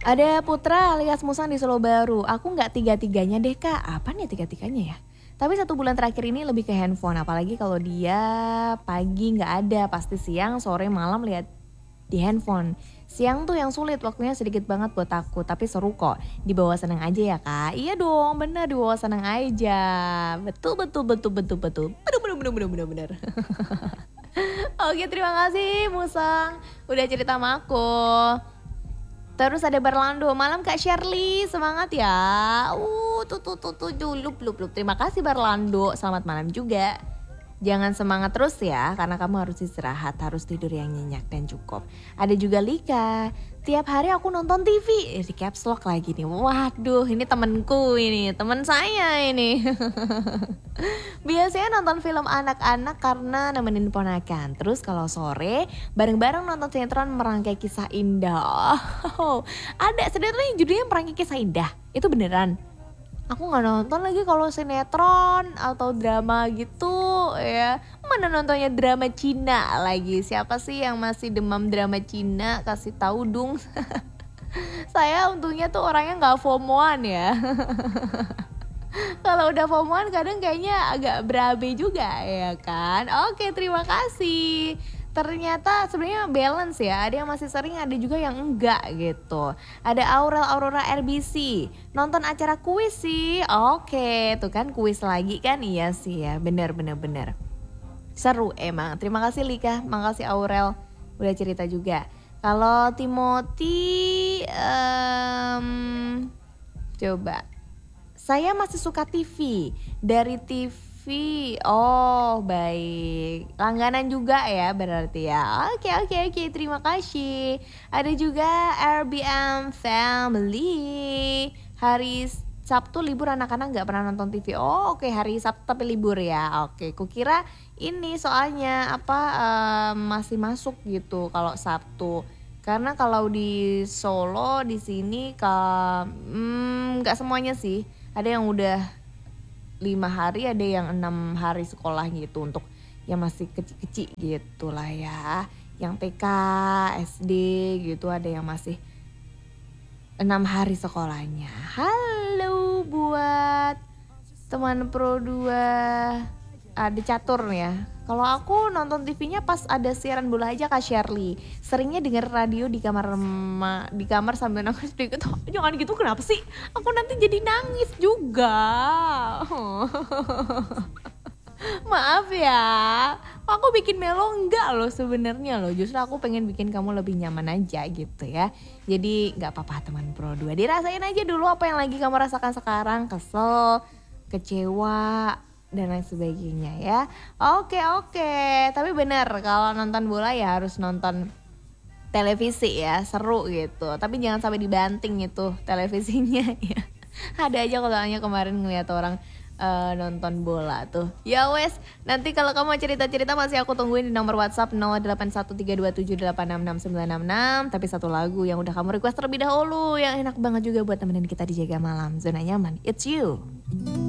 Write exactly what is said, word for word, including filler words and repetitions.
Ada Putra alias Musang di Solo Baru. Aku nggak tiga-tiganya deh kak. Apa nih tiga-tiganya ya? Tapi satu bulan terakhir ini lebih ke handphone. Apalagi kalau dia pagi nggak ada. Pasti siang, sore, malam lihat di handphone. Siang tuh yang sulit, waktunya sedikit banget buat aku. Tapi seru kok. Dibawa seneng aja ya kak. Iya dong, bener dibawa seneng aja. Betul, betul, betul, betul, betul. Bener, bener, bener, bener, bener, bener. Oke, terima kasih Musang. Udah cerita sama aku. Terus ada Barlando, malam Kak Shirley, semangat ya. Uh, tuh tuh tuh tuh, tuh lup lup lup. Terima kasih Barlando, selamat malam juga. Jangan semangat terus ya, karena kamu harus istirahat, harus tidur yang nyenyak dan cukup. Ada juga Lika, tiap hari aku nonton T V, di caps lock lagi nih. Waduh, ini temenku ini, temen saya ini. Biasanya nonton film anak-anak karena nemenin ponakan. Terus kalau sore bareng-bareng nonton sinetron Merangkai Kisah Indah. Oh, ada sinetron yang judulnya Merangkai Kisah Indah. Itu beneran? Aku nggak nonton lagi kalau sinetron atau drama gitu ya. Mana nontonnya drama Cina lagi? Siapa sih yang masih demam drama Cina? Kasih tahu dong. Saya untungnya tuh orangnya nggak FOMOan ya. Kalau udah FOMOan kadang kayaknya agak berabe juga ya kan. Oke, terima kasih. Ternyata sebenarnya balance ya. Ada yang masih sering, ada juga yang enggak gitu. Ada Aurel Aurora R B C. Nonton acara kuis sih. Oke, tuh kan kuis lagi kan. Iya sih ya, bener bener bener. Seru emang. Terima kasih Lika, makasih Aurel udah cerita juga. Kalau Timothy um, coba. Saya masih suka T V. Dari T V, oh baik. Langganan juga ya berarti ya. Oke oke oke, terima kasih. Ada juga R B M Family. Hari Sabtu libur anak-anak gak pernah nonton T V. Oh oke, hari Sabtu tapi libur ya. Oke, kukira ini soalnya apa um, masih masuk gitu kalau Sabtu. Karena kalau di Solo di sini ke hmm, gak semuanya sih. Ada yang udah lima hari, ada yang enam hari sekolah gitu untuk yang masih kecil-kecil gitu lah ya. Yang T K, S D gitu ada yang masih enam hari sekolahnya. Halo buat teman Pro dua, ada catur ya. Kalau aku nonton T V-nya pas ada siaran bola aja Kak Shirley. Seringnya denger radio di kamar ma, di kamar sambil nangis dikit. Oh, jangan gitu, kenapa sih? Aku nanti jadi nangis juga. Maaf ya. Aku bikin melo enggak loh sebenarnya loh. Justru aku pengen bikin kamu lebih nyaman aja gitu ya. Jadi enggak apa-apa teman Pro dua. Dirasain aja dulu apa yang lagi kamu rasakan sekarang. Kesel, kecewa, dan lain sebagainya ya. Oke oke, tapi bener kalau nonton bola ya harus nonton televisi ya, seru gitu. Tapi jangan sampai dibanting itu televisinya ya. Ada aja kalau kemarin ngeliat orang uh, nonton bola tuh. Ya wes, nanti kalau kamu cerita-cerita masih aku tungguin di nomor WhatsApp nol delapan satu tiga dua tujuh delapan enam enam sembilan enam enam. Tapi satu lagu yang udah kamu request terlebih dahulu, yang enak banget juga buat temenin kita di Jaga Malam Zona Nyaman, It's You.